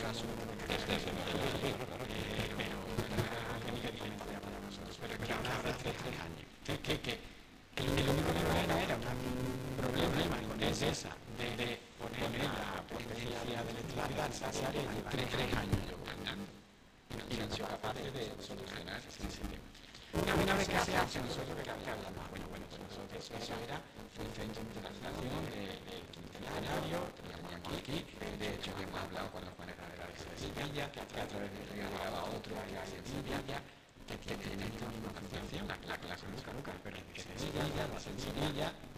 caso desde ese momento, pero una técnica diferencia para nosotros, pero que ahora hace 3 años, que el único problema era un problema con esa de poner la potencia de electricidad necesaria y 3 años yo gobernando y no han sido capaces de solucionar ese sistema. Una vez que se hace, nosotros que hablamos, bueno, pues nosotros eso era el centro de translación del Quincenario, teníamos aquí, de hecho hemos hablado cuando fue a la de Sevilla, que a través del río llegaba otro a la de Sevilla, que tiene esta misma concepción, la conozco nunca, pero que Sevilla, la Sevilla,